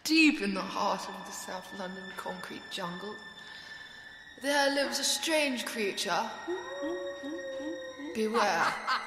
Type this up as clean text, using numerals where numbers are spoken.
deep in the heart of the South London concrete jungle, there lives a strange creature. Beware.